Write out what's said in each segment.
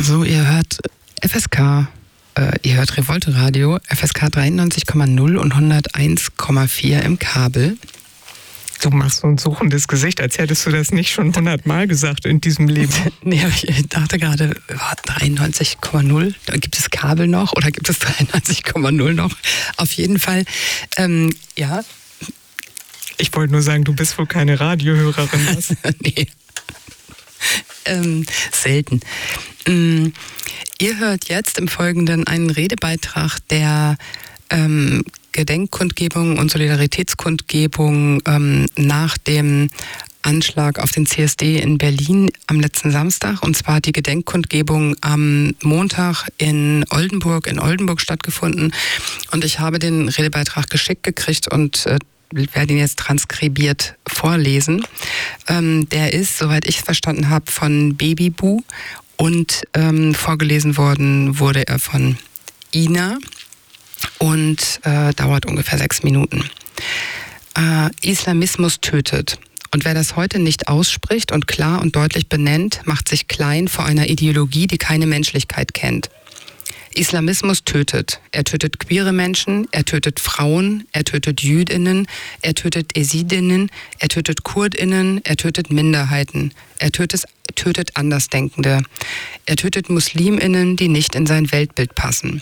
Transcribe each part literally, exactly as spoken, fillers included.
So, ihr hört F S K, äh, ihr hört Revolte Radio, F S K dreiundneunzig Komma null und hunderteins Komma vier im Kabel. Du machst so ein suchendes Gesicht, als hättest du das nicht schon hundertmal gesagt in diesem Leben. Nee, ich dachte gerade, dreiundneunzig Komma null, da gibt es Kabel noch oder gibt es dreiundneunzig Komma null noch? Auf jeden Fall, ähm, ja. Ich wollte nur sagen, du bist wohl keine Radiohörerin. Was? Nee. Ähm, selten. Ähm, ihr hört jetzt im Folgenden einen Redebeitrag der ähm, Gedenkkundgebung und Solidaritätskundgebung ähm, nach dem Anschlag auf den C S D in Berlin am letzten Samstag. Und zwar hat die Gedenkkundgebung am Montag in Oldenburg, in Oldenburg stattgefunden. Und ich habe den Redebeitrag geschickt gekriegt und äh, werde ihn jetzt transkribiert vorlesen. Ähm, der ist, soweit ich es verstanden habe, von Babybu und ähm, vorgelesen worden wurde er von Ina. Und äh, dauert ungefähr sechs Minuten. Äh, Islamismus tötet. Und wer das heute nicht ausspricht und klar und deutlich benennt, macht sich klein vor einer Ideologie, die keine Menschlichkeit kennt. Islamismus tötet. Er tötet queere Menschen, er tötet Frauen, er tötet Jüdinnen, er tötet Esidinnen, er tötet Kurdinnen, er tötet Minderheiten, er tötet, tötet Andersdenkende, er tötet Musliminnen, die nicht in sein Weltbild passen.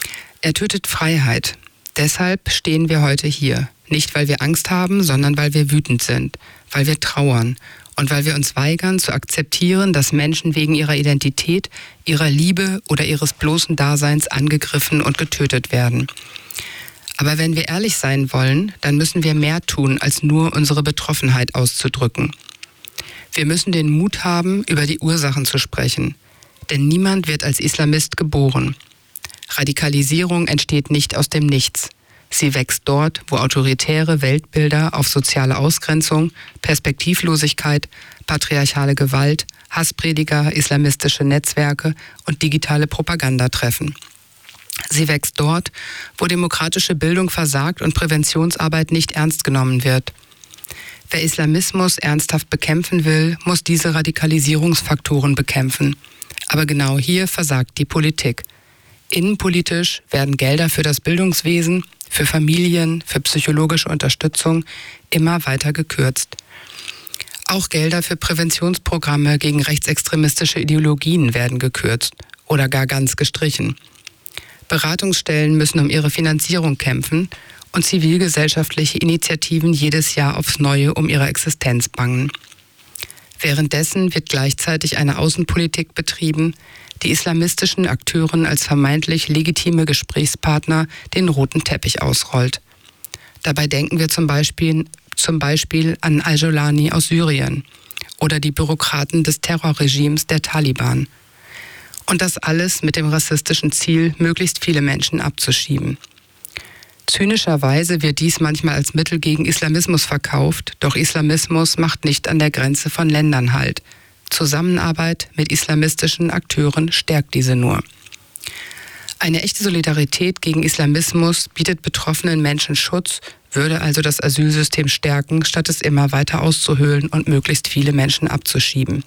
Er tötet Freiheit. Deshalb stehen wir heute hier. Nicht, weil wir Angst haben, sondern weil wir wütend sind, weil wir trauern und weil wir uns weigern zu akzeptieren, dass Menschen wegen ihrer Identität, ihrer Liebe oder ihres bloßen Daseins angegriffen und getötet werden. Aber wenn wir ehrlich sein wollen, dann müssen wir mehr tun, als nur unsere Betroffenheit auszudrücken. Wir müssen den Mut haben, über die Ursachen zu sprechen. Denn niemand wird als Islamist geboren. Radikalisierung entsteht nicht aus dem Nichts. Sie wächst dort, wo autoritäre Weltbilder auf soziale Ausgrenzung, Perspektivlosigkeit, patriarchale Gewalt, Hassprediger, islamistische Netzwerke und digitale Propaganda treffen. Sie wächst dort, wo demokratische Bildung versagt und Präventionsarbeit nicht ernst genommen wird. Wer Islamismus ernsthaft bekämpfen will, muss diese Radikalisierungsfaktoren bekämpfen. Aber genau hier versagt die Politik. Innenpolitisch werden Gelder für das Bildungswesen, für Familien, für psychologische Unterstützung immer weiter gekürzt. Auch Gelder für Präventionsprogramme gegen rechtsextremistische Ideologien werden gekürzt oder gar ganz gestrichen. Beratungsstellen müssen um ihre Finanzierung kämpfen und zivilgesellschaftliche Initiativen jedes Jahr aufs Neue um ihre Existenz bangen. Währenddessen wird gleichzeitig eine Außenpolitik betrieben, die islamistischen Akteuren als vermeintlich legitime Gesprächspartner den roten Teppich ausrollt. Dabei denken wir zum Beispiel, zum Beispiel an Al-Jolani aus Syrien oder die Bürokraten des Terrorregimes der Taliban. Und das alles mit dem rassistischen Ziel, möglichst viele Menschen abzuschieben. Zynischerweise wird dies manchmal als Mittel gegen Islamismus verkauft, doch Islamismus macht nicht an der Grenze von Ländern Halt. Zusammenarbeit mit islamistischen Akteuren stärkt diese nur. Eine echte Solidarität gegen Islamismus bietet betroffenen Menschen Schutz, würde also das Asylsystem stärken, statt es immer weiter auszuhöhlen und möglichst viele Menschen abzuschieben.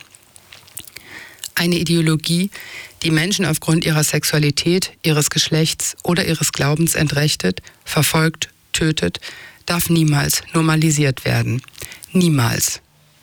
Eine Ideologie, die Menschen aufgrund ihrer Sexualität, ihres Geschlechts oder ihres Glaubens entrechtet, verfolgt, tötet, darf niemals normalisiert werden. Niemals.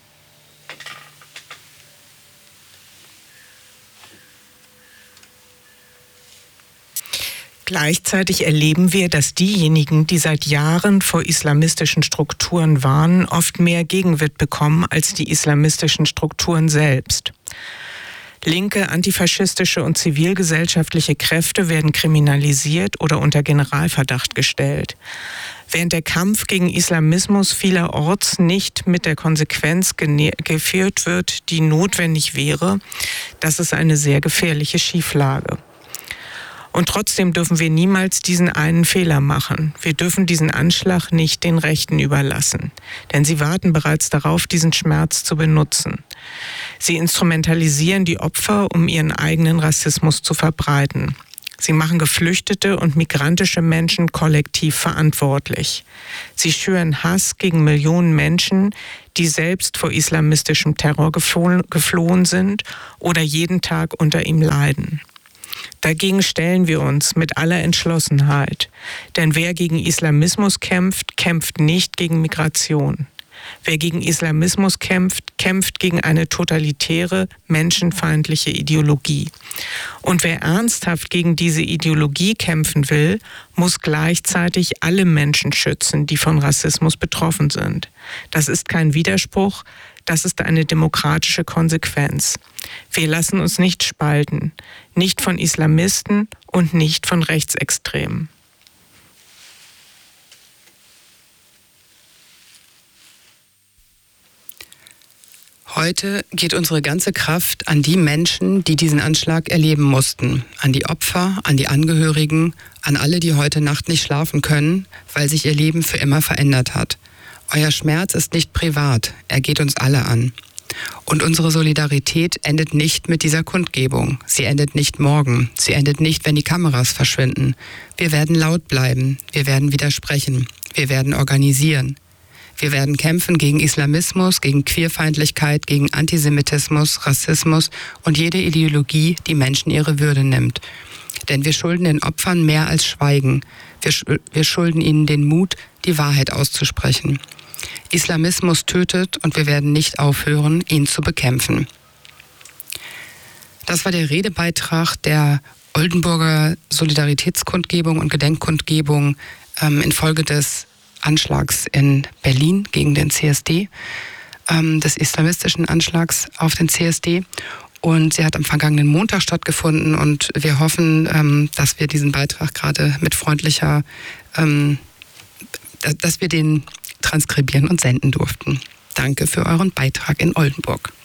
Gleichzeitig erleben wir, dass diejenigen, die seit Jahren vor islamistischen Strukturen warnen, oft mehr Gegenwind bekommen als die islamistischen Strukturen selbst. Linke, antifaschistische und zivilgesellschaftliche Kräfte werden kriminalisiert oder unter Generalverdacht gestellt. Während der Kampf gegen Islamismus vielerorts nicht mit der Konsequenz gene- geführt wird, die notwendig wäre, das ist eine sehr gefährliche Schieflage. Und trotzdem dürfen wir niemals diesen einen Fehler machen. Wir dürfen diesen Anschlag nicht den Rechten überlassen. Denn sie warten bereits darauf, diesen Schmerz zu benutzen. Sie instrumentalisieren die Opfer, um ihren eigenen Rassismus zu verbreiten. Sie machen geflüchtete und migrantische Menschen kollektiv verantwortlich. Sie schüren Hass gegen Millionen Menschen, die selbst vor islamistischem Terror geflohen, geflohen sind oder jeden Tag unter ihm leiden. Dagegen stellen wir uns mit aller Entschlossenheit, denn wer gegen Islamismus kämpft, kämpft nicht gegen Migration. Wer gegen Islamismus kämpft, kämpft gegen eine totalitäre, menschenfeindliche Ideologie. Und wer ernsthaft gegen diese Ideologie kämpfen will, muss gleichzeitig alle Menschen schützen, die von Rassismus betroffen sind. Das ist kein Widerspruch, das ist eine demokratische Konsequenz. Wir lassen uns nicht spalten, nicht von Islamisten und nicht von Rechtsextremen. Heute geht unsere ganze Kraft an die Menschen, die diesen Anschlag erleben mussten. An die Opfer, an die Angehörigen, an alle, die heute Nacht nicht schlafen können, weil sich ihr Leben für immer verändert hat. Euer Schmerz ist nicht privat, er geht uns alle an. Und unsere Solidarität endet nicht mit dieser Kundgebung. Sie endet nicht morgen. Sie endet nicht, wenn die Kameras verschwinden. Wir werden laut bleiben. Wir werden widersprechen. Wir werden organisieren. Wir werden kämpfen gegen Islamismus, gegen Queerfeindlichkeit, gegen Antisemitismus, Rassismus und jede Ideologie, die Menschen ihre Würde nimmt. Denn wir schulden den Opfern mehr als Schweigen. Wir, wir schulden ihnen den Mut, die Wahrheit auszusprechen. Islamismus tötet und wir werden nicht aufhören, ihn zu bekämpfen. Das war der Redebeitrag der Oldenburger Solidaritätskundgebung und Gedenkkundgebung ähm, infolge des Anschlags in Berlin gegen den C S D, ähm, des islamistischen Anschlags auf den C S D. Und sie hat am vergangenen Montag stattgefunden und wir hoffen, ähm, dass wir diesen Beitrag gerade mit freundlicher, ähm, dass wir den transkribieren und senden durften. Danke für euren Beitrag in Oldenburg.